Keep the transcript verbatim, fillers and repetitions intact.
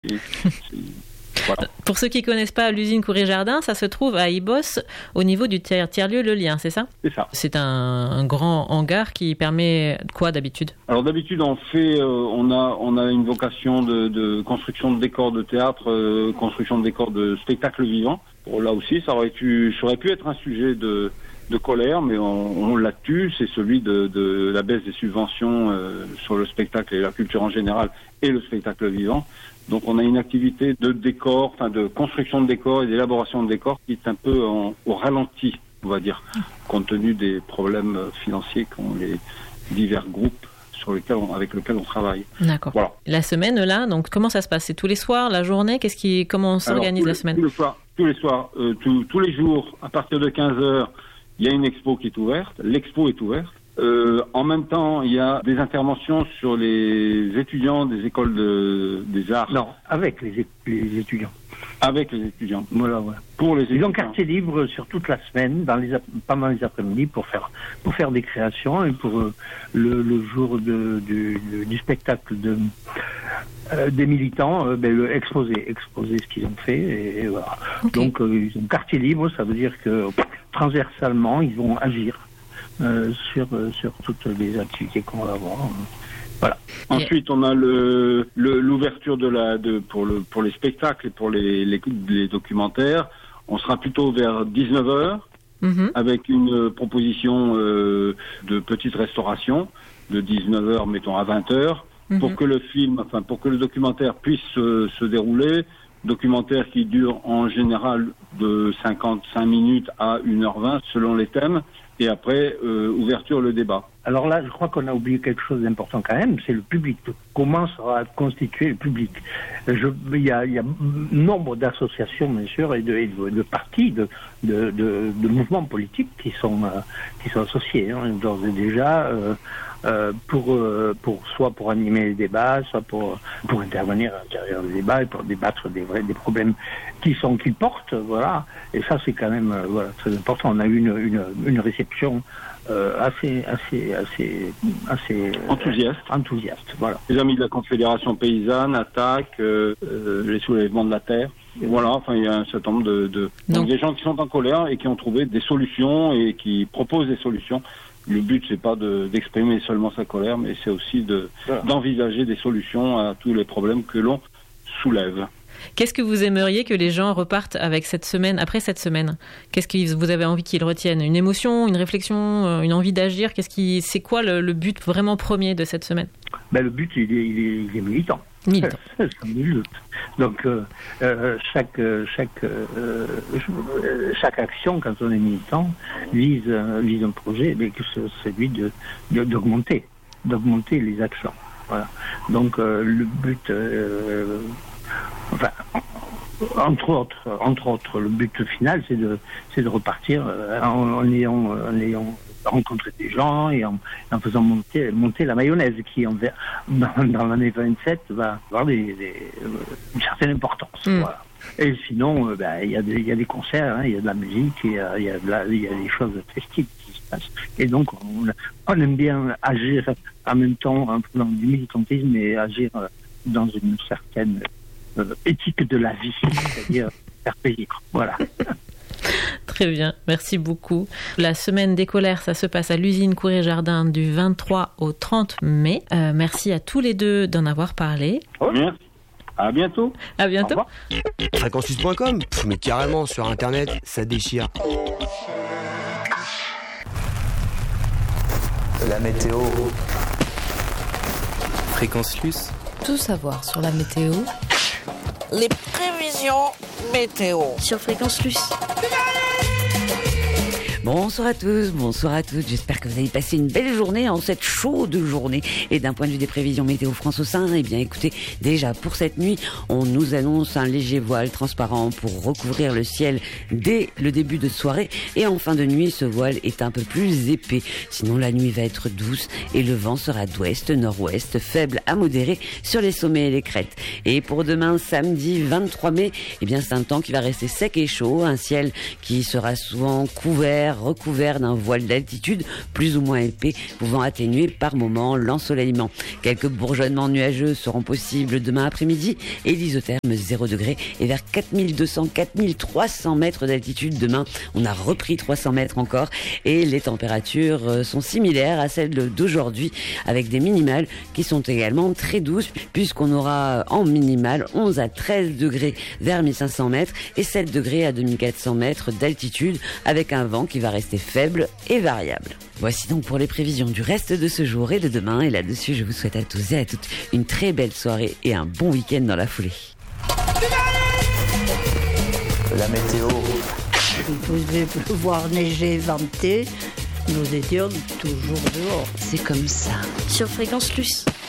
Et, voilà. Pour ceux qui ne connaissent pas l'usine Courir-Jardin, ça se trouve à Ibos, au niveau du tiers- tiers-lieu Le Lien, c'est ça ? C'est ça. C'est un, un grand hangar qui permet quoi d'habitude ? Alors d'habitude, on fait, euh, on a, on a une vocation de, de construction de décors de théâtre, euh, construction de décors de spectacle vivant. Bon, là aussi, ça aurait pu, ça aurait pu être un sujet de, de colère, mais on, on l'a tue. C'est celui de, de la baisse des subventions euh, sur le spectacle et la culture en général et le spectacle vivant. Donc on a une activité de décor, enfin de construction de décors et d'élaboration de décors qui est un peu en, au ralenti, on va dire, compte tenu des problèmes financiers qu'ont les divers groupes sur lesquels on, avec lesquels on travaille. D'accord. Voilà. La semaine là, donc comment ça se passe ? C'est tous les soirs, la journée ? Qu'est-ce qui, comment on s'organise Alors, la tous les- semaine ? Tous les soirs, tous les soirs, euh, tous, tous les jours, à partir de quinze heures, il y a une expo qui est ouverte. L'expo est ouverte. Euh, en même temps, il y a des interventions sur les étudiants des écoles de, des arts. Non, avec les, é- les étudiants. Avec les étudiants. Voilà, voilà. Pour les Ils étudiants. ont quartier libre sur toute la semaine, dans les ap- pendant les après-midi, pour faire pour faire des créations et pour euh, le, le jour de, du, du- du spectacle de euh, des militants, euh, ben, le exposer, exposer ce qu'ils ont fait et, et voilà. Ok. Donc euh, ils ont quartier libre, ça veut dire que transversalement ils vont agir euh, sur euh, sur toutes les activités qu'on va avoir. Voilà. Ensuite, on a le, le l'ouverture de la de pour le pour les spectacles et pour les les, les documentaires. On sera plutôt vers dix-neuf heures Mhm. avec une proposition euh, de petite restauration de dix-neuf heures, mettons à vingt heures, pour Mhm. que le film, enfin pour que le documentaire puisse se, se dérouler. Documentaire qui dure en général de cinquante-cinq minutes à une heure vingt selon les thèmes. Et après, euh, ouverture le débat. Alors là, je crois qu'on a oublié quelque chose d'important quand même, c'est le public. Comment sera constitué le public ? Je, il, y a, il y a nombre d'associations, bien sûr, et de, et de, de partis, de, de, de, de mouvements politiques qui sont, euh, qui sont associés, hein, d'ores et déjà, euh, euh, pour, euh, pour, soit pour animer les débats, soit pour, pour intervenir à l'intérieur des débats et pour débattre des vrais, des problèmes qui sont, qu'ils portent, voilà. Et ça, c'est quand même, euh, voilà, très important. On a eu une, une, une réception Euh, assez, assez, assez, assez Enthousiaste. euh, enthousiaste, voilà. Les amis de la Confédération paysanne, Attaque, euh, euh, les soulèvements de la terre. Et voilà, enfin il y a un certain nombre de, de Donc- donc des gens qui sont en colère et qui ont trouvé des solutions et qui proposent des solutions. Le but c'est pas de, d'exprimer seulement sa colère, mais c'est aussi de Voilà. d'envisager des solutions à tous les problèmes que l'on soulève. Qu'est-ce que vous aimeriez que les gens repartent avec cette semaine, après cette semaine ? Qu'est-ce que vous avez envie qu'ils retiennent ? Une émotion, une réflexion, euh, une envie d'agir ? Qu'est-ce qui, c'est quoi le, le but vraiment premier de cette semaine ? Ben, le but, il est, il est, il est militant. Militant. Ça milite. Donc, euh, euh, chaque, chaque, euh, chaque action, quand on est militant, vise, euh, vise un projet, mais que c'est celui de, de, d'augmenter, d'augmenter les actions. Voilà. Donc, euh, le but, euh, enfin, entre autres, entre autres, le but final, c'est de, c'est de repartir euh, en, en ayant, en ayant rencontré des gens et en, en faisant monter, monter la mayonnaise qui, en, dans, dans l'année vingt-sept, va avoir des, des, une certaine importance. Mm. Voilà. Et sinon, il euh, ben, y, y a des concerts, il hein, y a de la musique, il y a, y, a y a des choses festives qui se passent. Et donc, on, on aime bien agir en même temps en faisant du militantisme et agir dans une certaine euh, éthique de la vie, c'est-à-dire faire plaisir. Voilà. Très bien, merci beaucoup. La semaine des colères, ça se passe à l'usine Courir-Jardin du vingt-trois au trente mai. Euh, merci à tous les deux d'en avoir parlé. Merci. À bientôt. À bientôt. fréquence suisse point com, Pff, mais carrément, sur Internet, ça déchire. La météo. Fréquence Luce. Tout savoir sur la météo. Les prévisions météo Sur Fréquence Luce. Bonsoir à tous, bonsoir à toutes. J'espère que vous avez passé une belle journée en cette chaude journée. Et d'un point de vue des prévisions météo France au sein, eh bien écoutez, déjà pour cette nuit, on nous annonce un léger voile transparent pour recouvrir le ciel dès le début de soirée. Et en fin de nuit, ce voile est un peu plus épais. Sinon, la nuit va être douce et le vent sera d'ouest, nord-ouest, faible à modéré sur les sommets et les crêtes. Et pour demain, samedi vingt-trois mai, eh bien c'est un temps qui va rester sec et chaud, un ciel qui sera souvent couvert recouverts d'un voile d'altitude plus ou moins épais, pouvant atténuer par moments l'ensoleillement. Quelques bourgeonnements nuageux seront possibles demain après-midi et l'isotherme zéro degré et vers quatre mille deux cents, quatre mille trois cents mètres d'altitude demain. On a repris trois cents mètres encore et les températures sont similaires à celles d'aujourd'hui avec des minimales qui sont également très douces puisqu'on aura en minimale onze à treize degrés vers mille cinq cents mètres et sept degrés à deux mille quatre cents mètres d'altitude avec un vent qui va rester faible et variable. Voici donc pour les prévisions du reste de ce jour et de demain et là-dessus je vous souhaite à tous et à toutes une très belle soirée et un bon week-end dans la foulée. La météo. Il pouvait pleuvoir, neiger, venter. Nous étions toujours dehors. C'est comme ça. Sur Fréquence Plus.